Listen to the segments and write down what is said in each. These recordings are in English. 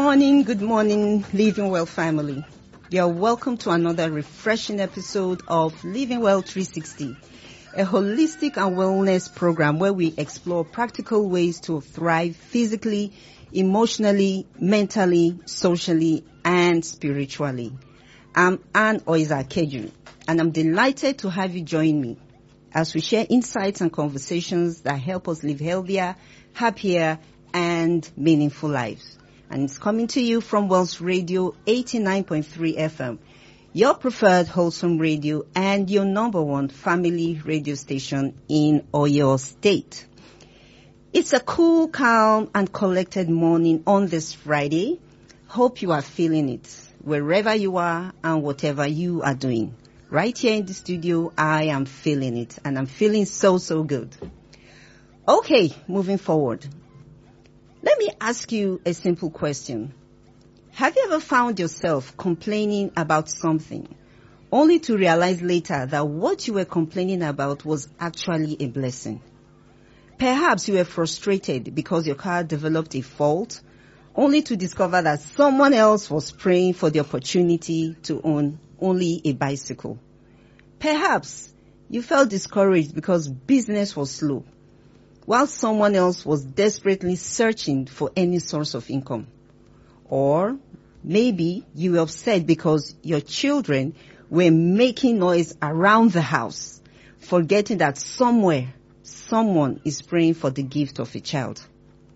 Good morning, Living Well family. You're welcome to another refreshing episode of Living Well 360, a holistic and wellness program where we explore practical ways to thrive physically, emotionally, mentally, socially, and spiritually. I'm Anne Oiza-Keju, and I'm delighted to have you join me as we share insights and conversations that help us live healthier, happier, and meaningful lives. And it's coming to you from Wells Radio 89.3 FM, your preferred wholesome radio and your number one family radio station in Oyo State. It's a cool, calm, and collected morning on this Friday. Hope you are feeling it wherever you are and whatever you are doing. Right here in the studio, I am feeling it, and I'm feeling so good. Okay, moving forward. Let me ask you a simple question. Have you ever found yourself complaining about something, only to realize later that what you were complaining about was actually a blessing? Perhaps you were frustrated because your car developed a fault, only to discover that someone else was praying for the opportunity to own only a bicycle. Perhaps you felt discouraged because business was slow, while someone else was desperately searching for any source of income. Or maybe you were upset because your children were making noise around the house, forgetting that somewhere, someone is praying for the gift of a child.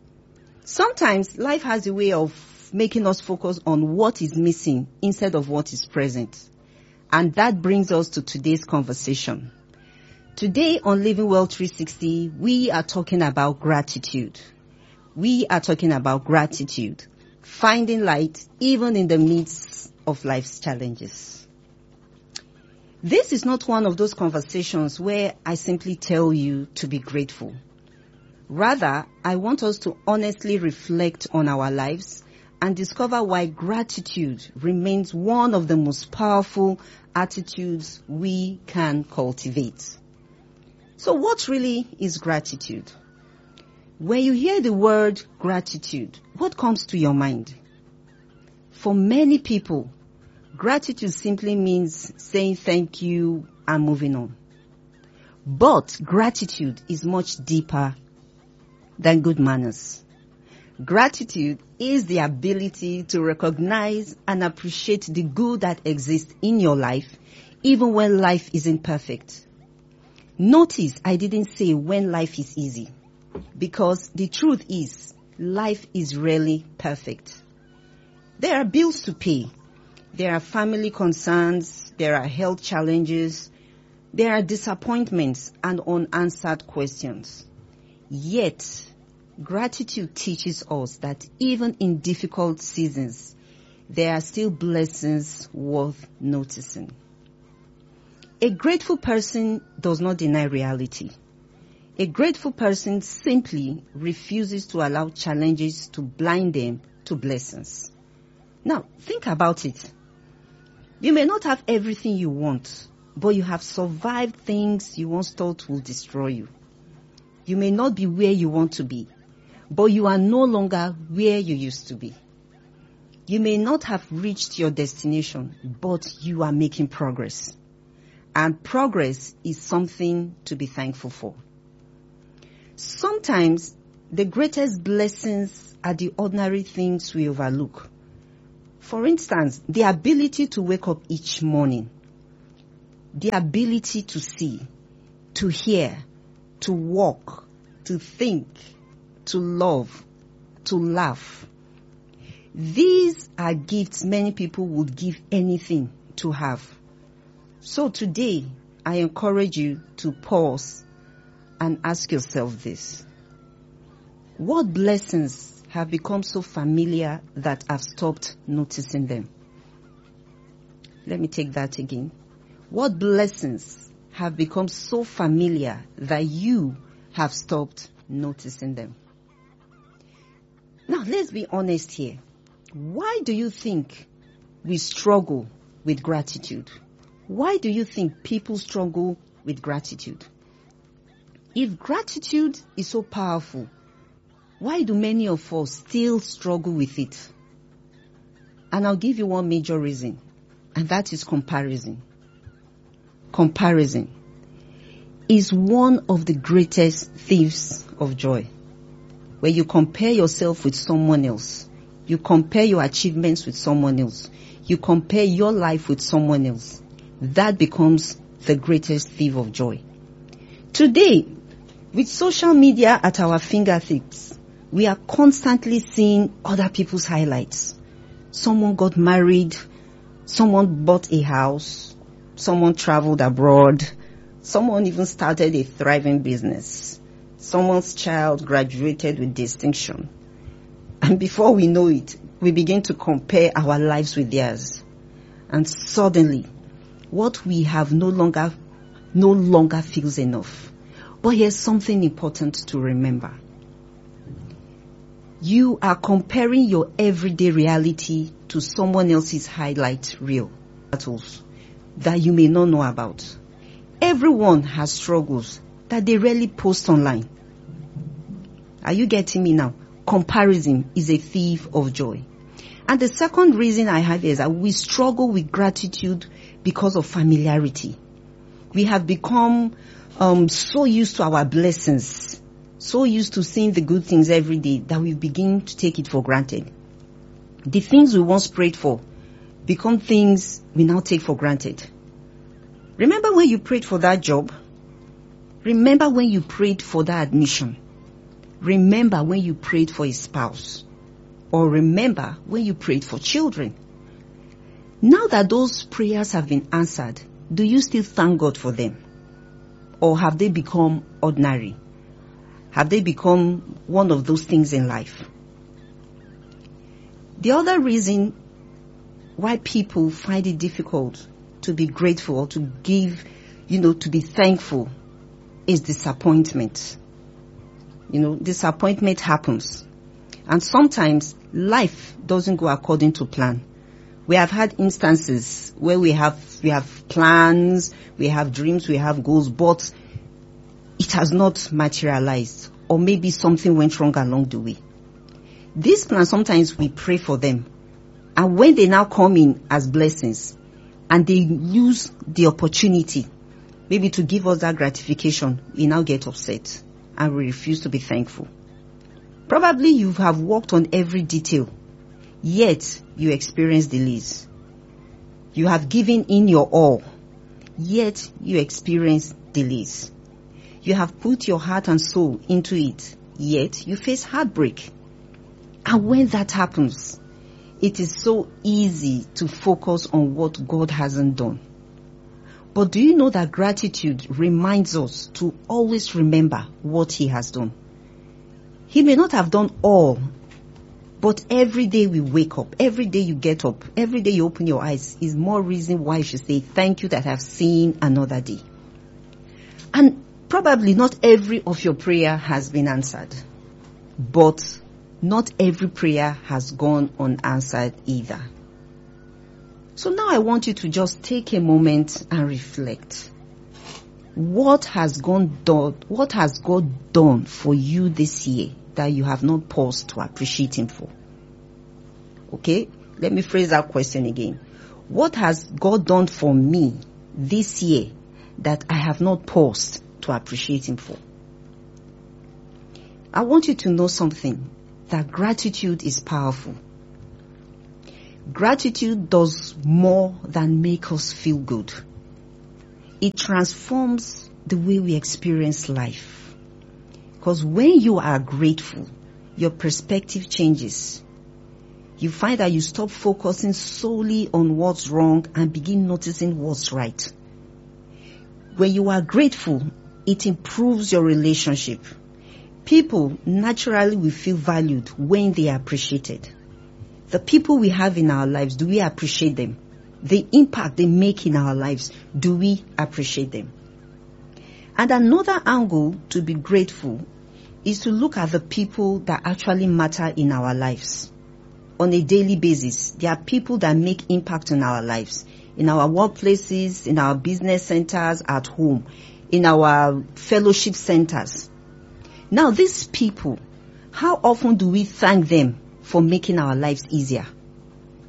Sometimes life has a way of making us focus on what is missing instead of what is present. And that brings us to today's conversation. Today on Living Well 360, we are talking about gratitude. We are talking about gratitude, finding light even in the midst of life's challenges. This is not one of those conversations where I simply tell you to be grateful. Rather, I want us to honestly reflect on our lives and discover why gratitude remains one of the most powerful attitudes we can cultivate. So what really is gratitude? When you hear the word gratitude, what comes to your mind? For many people, gratitude simply means saying thank you and moving on. But gratitude is much deeper than good manners. Gratitude is the ability to recognize and appreciate the good that exists in your life, even when life isn't perfect. Notice I didn't say when life is easy, because the truth is life is rarely perfect. There are bills to pay. There are family concerns. There are health challenges. There are disappointments and unanswered questions. Yet, gratitude teaches us that even in difficult seasons, there are still blessings worth noticing. A grateful person does not deny reality. A grateful person simply refuses to allow challenges to blind them to blessings. Now, think about it. You may not have everything you want, but you have survived things you once thought would destroy you. You may not be where you want to be, but you are no longer where you used to be. You may not have reached your destination, but you are making progress. And progress is something to be thankful for. Sometimes the greatest blessings are the ordinary things we overlook. For instance, the ability to wake up each morning, the ability to see, to hear, to walk, to think, to love, to laugh. These are gifts many people would give anything to have. So today, I encourage you to pause and ask yourself this. What blessings have become so familiar that I've stopped noticing them? Let me take that again. What blessings have become so familiar that you have stopped noticing them? Now, let's be honest here. Why do you think we struggle with gratitude? Why do you think people struggle with gratitude? If gratitude is so powerful, why do many of us still struggle with it? And I'll give you one major reason, and that is comparison. Comparison is one of the greatest thieves of joy. When you compare yourself with someone else, you compare your achievements with someone else, you compare your life with someone else, that becomes the greatest thief of joy. Today, with social media at our fingertips, we are constantly seeing other people's highlights. Someone got married, someone bought a house, someone traveled abroad, someone even started a thriving business. Someone's child graduated with distinction. And before we know it, we begin to compare our lives with theirs. And suddenly, what we have no longer feels enough. But here's something important to remember. You are comparing your everyday reality to someone else's highlight reel battles that you may not know about. Everyone has struggles that they rarely post online. Are you getting me now? Comparison is a thief of joy. And the second reason I have is that we struggle with gratitude because of familiarity. We have become so used to our blessings, so used to seeing the good things every day that we begin to take it for granted. The things we once prayed for become things we now take for granted. Remember when you prayed for that job? Remember when you prayed for that admission? Remember when you prayed for a spouse? Or remember when you prayed for children? Now that those prayers have been answered, do you still thank God for them? Or have they become ordinary? Have they become one of those things in life? The other reason why people find it difficult to be grateful or to give, to be thankful is disappointment. Disappointment happens. And sometimes life doesn't go according to plan. We have had instances where we have plans, we have dreams, we have goals, but it has not materialized, or maybe something went wrong along the way. These plans, sometimes we pray for them, and when they now come in as blessings, and they lose the opportunity, maybe to give us that gratification, we now get upset, and we refuse to be thankful. Probably you have worked on every detail, yet you experience delays. You have given in your all, yet you experience delays. You have put your heart and soul into it, yet you face heartbreak. And when that happens, it is so easy to focus on what God hasn't done. But do you know that gratitude reminds us to always remember what He has done? He may not have done all, but every day we wake up, every day you get up, every day you open your eyes is more reason why you should say, thank you that I've seen another day. And probably not every of your prayer has been answered, but not every prayer has gone unanswered either. So now I want you to just take a moment and reflect. What has God done for you this year that you have not paused to appreciate Him for? Okay, let me phrase that question again. What has God done for me this year that I have not paused to appreciate Him for? I want you to know something, that gratitude is powerful. Gratitude does more than make us feel good. It transforms the way we experience life. Because when you are grateful, your perspective changes. You find that you stop focusing solely on what's wrong and begin noticing what's right. When you are grateful, it improves your relationship. People naturally will feel valued when they are appreciated. The people we have in our lives, do we appreciate them? The impact they make in our lives, do we appreciate them? And another angle to be grateful is to look at the people that actually matter in our lives. On a daily basis, there are people that make impact in our lives, in our workplaces, in our business centers, at home, in our fellowship centers. Now, these people, how often do we thank them for making our lives easier?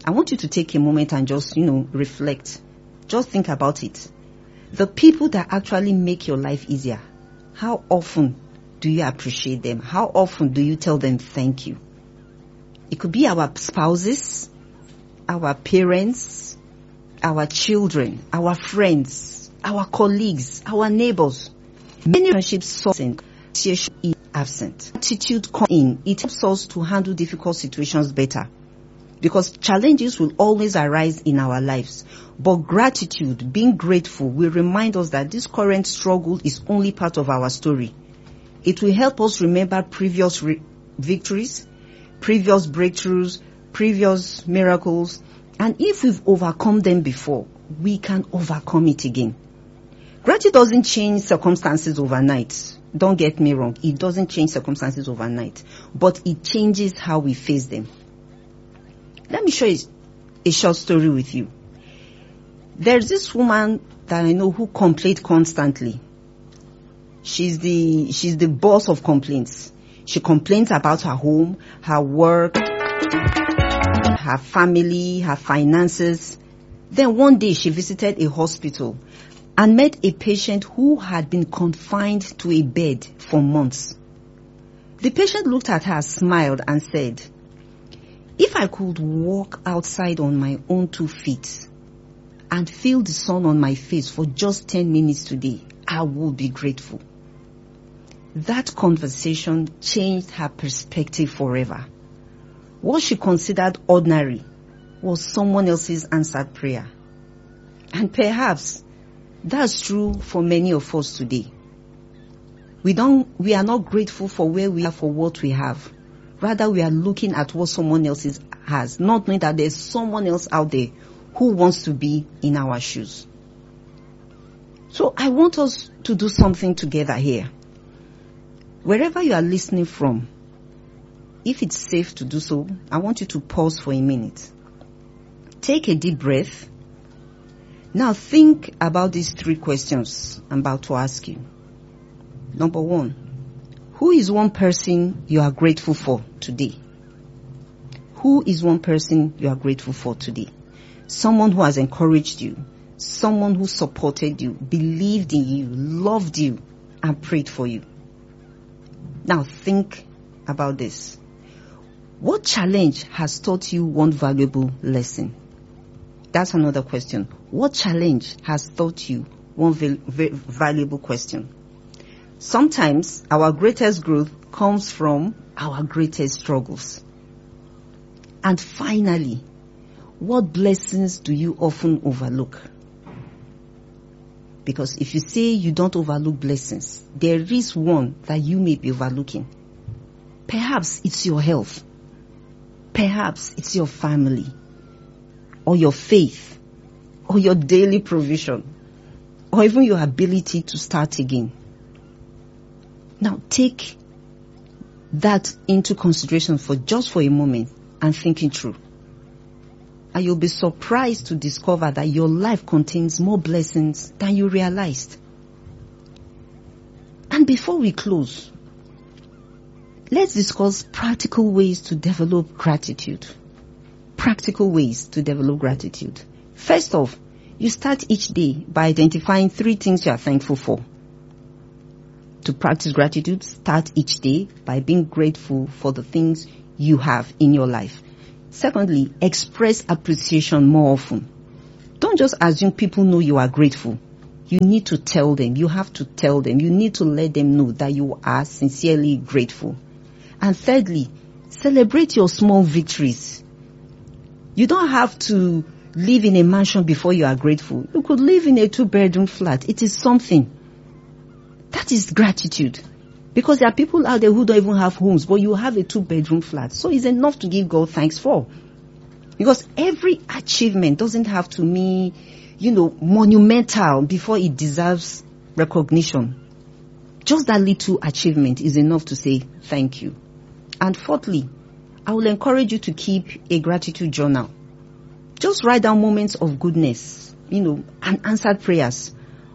I want you to take a moment and just, reflect. Just think about it. The people that actually make your life easier, how often do you appreciate them? How often do you tell them thank you? It could be our spouses, our parents, our children, our friends, our colleagues, our neighbors. Many relationships soften, appreciation is absent. Attitude comes in. It helps us to handle difficult situations better, because challenges will always arise in our lives. But gratitude, being grateful, will remind us that this current struggle is only part of our story. It will help us remember previous victories, previous breakthroughs, previous miracles, and if we've overcome them before, we can overcome it again. Gratitude doesn't change circumstances overnight. Don't get me wrong. It doesn't change circumstances overnight, but it changes how we face them. Let me share a short story with you. There's this woman that I know who complained constantly. She's the boss of complaints. She complains about her home, her work, her family, her finances. Then one day she visited a hospital and met a patient who had been confined to a bed for months. The patient looked at her, smiled, and said, "If I could walk outside on my own 2 feet and feel the sun on my face for just 10 minutes today, I would be grateful." That conversation changed her perspective forever. What she considered ordinary was someone else's answered prayer. And perhaps that's true for many of us today. We are not grateful for where we are, for what we have. Rather, we are looking at what someone else has, not knowing that there's someone else out there who wants to be in our shoes. So I want us to do something together here. Wherever you are listening from, if it's safe to do so, I want you to pause for a minute. Take a deep breath. Now think about these 3 questions I'm about to ask you. Number 1, who is one person you are grateful for today? Who is one person you are grateful for today? Someone who has encouraged you, someone who supported you, believed in you, loved you, and prayed for you. Now think about this. What challenge has taught you one valuable lesson? That's another question. What challenge has taught you one valuable question? Sometimes our greatest growth comes from our greatest struggles. And finally, what blessings do you often overlook? Because if you say you don't overlook blessings, there is one that you may be overlooking. Perhaps it's your health. Perhaps it's your family, or your faith, or your daily provision, or even your ability to start again. Now take that into consideration for a moment and think it through. And you'll be surprised to discover that your life contains more blessings than you realized. And before we close, let's discuss practical ways to develop gratitude. Practical ways to develop gratitude. First off, you start each day by identifying 3 things you are thankful for. To practice gratitude, start each day by being grateful for the things you have in your life. Secondly, express appreciation more often. Don't just assume people know you are grateful. You need to tell them. You have to tell them. You need to let them know that you are sincerely grateful. And thirdly, celebrate your small victories. You don't have to live in a mansion before you are grateful. You could live in a 2-bedroom flat. It is something. That is gratitude. Because there are people out there who don't even have homes, but you have a 2-bedroom flat. So it's enough to give God thanks for. Because every achievement doesn't have to be, monumental before it deserves recognition. Just that little achievement is enough to say thank you. And fourthly, I will encourage you to keep a gratitude journal. Just write down moments of goodness, and answered prayers,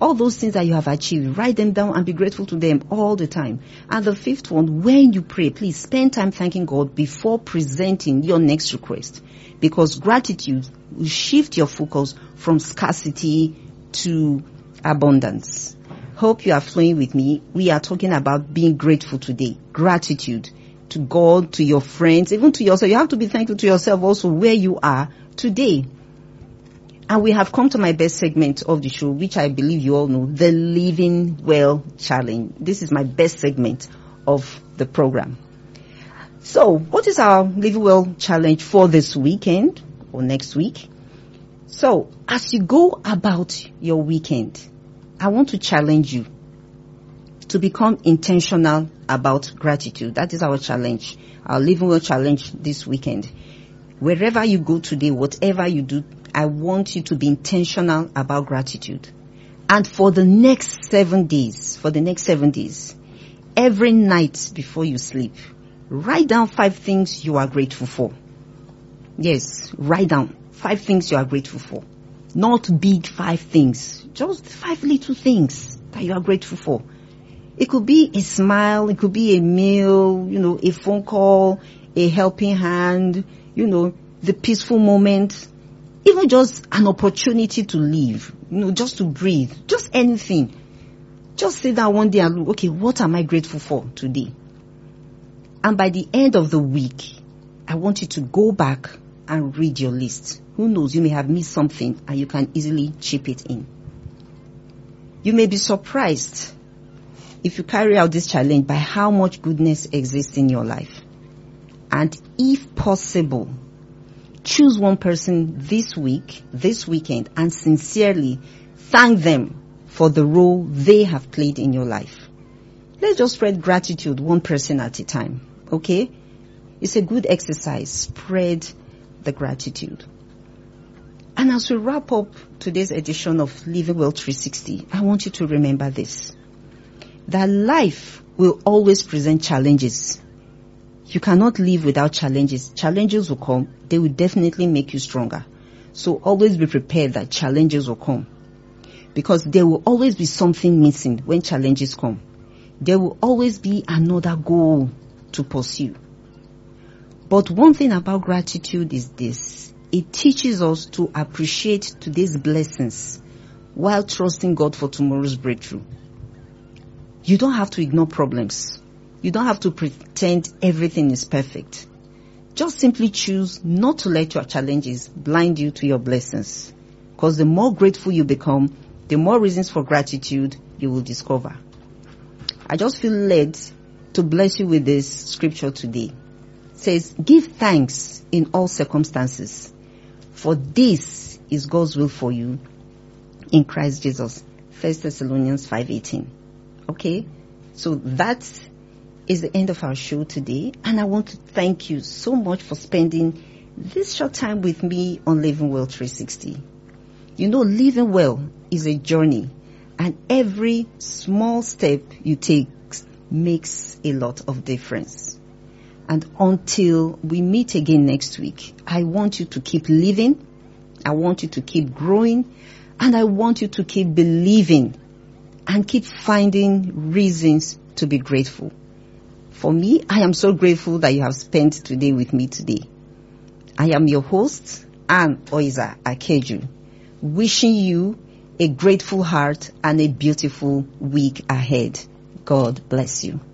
All those things that you have achieved, write them down and be grateful to them all the time. And the fifth one, when you pray, please spend time thanking God before presenting your next request. Because gratitude will shift your focus from scarcity to abundance. Hope you are flowing with me. We are talking about being grateful today. Gratitude to God, to your friends, even to yourself. You have to be thankful to yourself also where you are today. And we have come to my best segment of the show, which I believe you all know, the Living Well Challenge. This is my best segment of the program. So, what is our Living Well Challenge for this weekend or next week? So, as you go about your weekend, I want to challenge you to become intentional about gratitude. That is our challenge, our Living Well Challenge this weekend. Wherever you go today, whatever you do, I want you to be intentional about gratitude. And for the next 7 days, every night before you sleep, write down 5 things you are grateful for. Yes, write down 5 things you are grateful for. Not big 5 things, just 5 little things that you are grateful for. It could be a smile, it could be a meal, a phone call, a helping hand, the peaceful moment. Even just an opportunity to live, just to breathe, just anything. Just sit down one day and look, okay, what am I grateful for today? And by the end of the week, I want you to go back and read your list. Who knows, you may have missed something and you can easily chip it in. You may be surprised if you carry out this challenge by how much goodness exists in your life. And if possible, choose one person this weekend, and sincerely thank them for the role they have played in your life. Let's just spread gratitude one person at a time, okay? It's a good exercise. Spread the gratitude. And as we wrap up today's edition of Living Well 360, I want you to remember this, that life will always present challenges. You cannot live without challenges. Challenges will come. They will definitely make you stronger. So always be prepared that challenges will come. Because there will always be something missing when challenges come. There will always be another goal to pursue. But one thing about gratitude is this. It teaches us to appreciate today's blessings while trusting God for tomorrow's breakthrough. You don't have to ignore problems. You don't have to pretend everything is perfect. Just simply choose not to let your challenges blind you to your blessings. Because the more grateful you become, the more reasons for gratitude you will discover. I just feel led to bless you with this scripture today. It says, give thanks in all circumstances, for this is God's will for you in Christ Jesus. 1 Thessalonians 5:18. Okay? So that's is the end of our show today, and I want to thank you so much for spending this short time with me on Living Well 360. Living well is a journey, and every small step you take makes a lot of difference. And until we meet again next week, I want you to keep living, I want you to keep growing, and I want you to keep believing and keep finding reasons to be grateful. For me, I am so grateful that you have spent today with me today. I am your host, Anne Oiza Akeju, wishing you a grateful heart and a beautiful week ahead. God bless you.